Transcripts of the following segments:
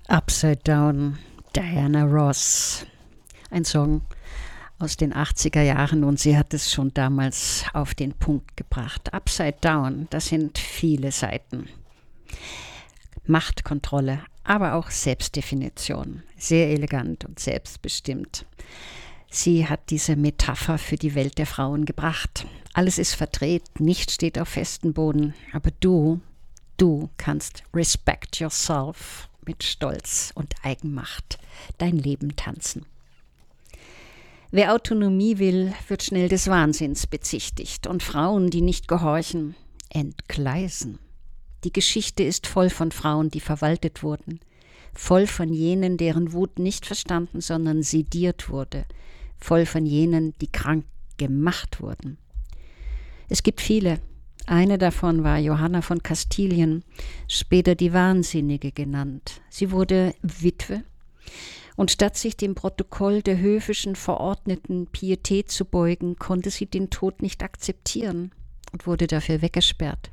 Upside Down, Diana Ross. Ein Song aus den 80er Jahren und sie hat es schon damals auf den Punkt gebracht. Upside Down, das sind viele Seiten. Machtkontrolle, aber auch Selbstdefinition. Sehr elegant und selbstbestimmt. Sie hat diese Metapher für die Welt der Frauen gebracht. Alles ist verdreht, nichts steht auf festem Boden, aber du kannst respect yourself mit Stolz und Eigenmacht dein Leben tanzen. Wer Autonomie will, wird schnell des Wahnsinns bezichtigt und Frauen, die nicht gehorchen, entgleisen. Die Geschichte ist voll von Frauen, die verwaltet wurden, voll von jenen, deren Wut nicht verstanden, sondern sediert wurde, voll von jenen, die krank gemacht wurden. Es gibt viele. Eine davon war Johanna von Kastilien, später die Wahnsinnige genannt. Sie wurde Witwe und statt sich dem Protokoll der höfischen verordneten Pietät zu beugen, konnte sie den Tod nicht akzeptieren und wurde dafür weggesperrt.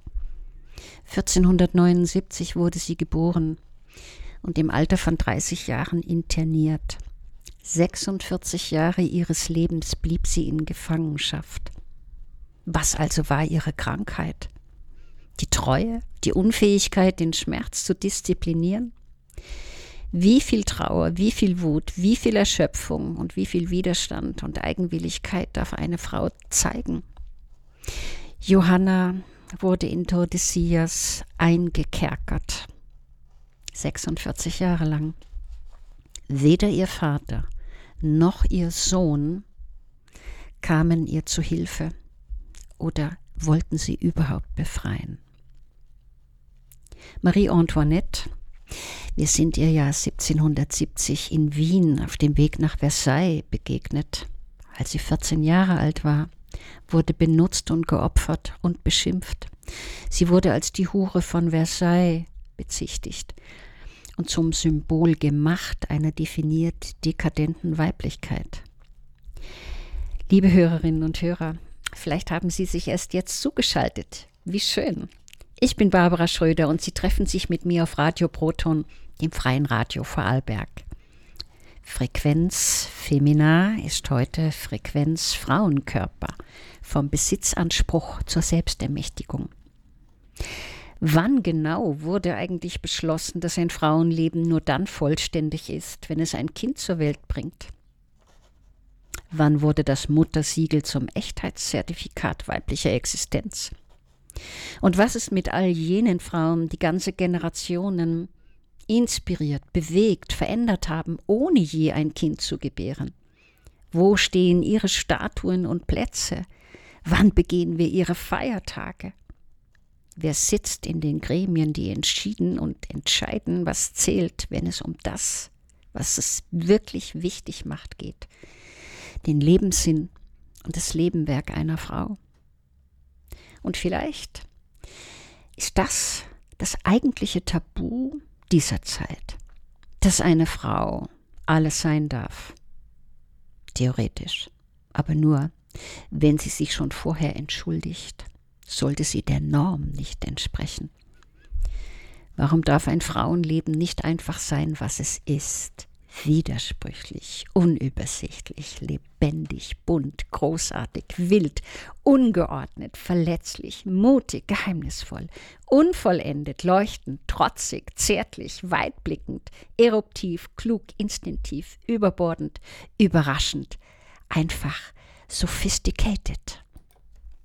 1479 wurde sie geboren und im Alter von 30 Jahren interniert. 46 Jahre ihres Lebens blieb sie in Gefangenschaft. Was also war ihre Krankheit? Die Treue, die Unfähigkeit, den Schmerz zu disziplinieren? Wie viel Trauer, wie viel Wut, wie viel Erschöpfung und wie viel Widerstand und Eigenwilligkeit darf eine Frau zeigen? Johanna wurde in Tordesillas eingekerkert. 46 Jahre lang. Weder ihr Vater noch ihr Sohn kamen ihr zu Hilfe oder wollten sie überhaupt befreien. Marie Antoinette, wir sind ihr ja 1770 in Wien auf dem Weg nach Versailles begegnet. Als sie 14 Jahre alt war, wurde benutzt und geopfert und beschimpft. Sie wurde als die Hure von Versailles bezichtigt und zum Symbol gemacht einer definiert dekadenten Weiblichkeit. Liebe Hörerinnen und Hörer, vielleicht haben Sie sich erst jetzt zugeschaltet. Wie schön. Ich bin Barbara Schröder und Sie treffen sich mit mir auf Radio Proton, dem freien Radio Vorarlberg. Frequenz Femina ist heute Frequenz Frauenkörper, vom Besitzanspruch zur Selbstermächtigung. Wann genau wurde eigentlich beschlossen, dass ein Frauenleben nur dann vollständig ist, wenn es ein Kind zur Welt bringt? Wann wurde das Muttersiegel zum Echtheitszertifikat weiblicher Existenz? Und was ist mit all jenen Frauen, die ganze Generationen inspiriert, bewegt, verändert haben, ohne je ein Kind zu gebären? Wo stehen ihre Statuen und Plätze? Wann begehen wir ihre Feiertage? Wer sitzt in den Gremien, die entschieden und entscheiden, was zählt, wenn es um das, was es wirklich wichtig macht, geht? Den Lebenssinn und das Lebenwerk einer Frau. Und vielleicht ist das das eigentliche Tabu dieser Zeit, dass eine Frau alles sein darf. Theoretisch, aber nur, wenn sie sich schon vorher entschuldigt, sollte sie der Norm nicht entsprechen. Warum darf ein Frauenleben nicht einfach sein, was es ist? Widersprüchlich, unübersichtlich, lebendig, bunt, großartig, wild, ungeordnet, verletzlich, mutig, geheimnisvoll, unvollendet, leuchtend, trotzig, zärtlich, weitblickend, eruptiv, klug, instinktiv, überbordend, überraschend, einfach sophisticated.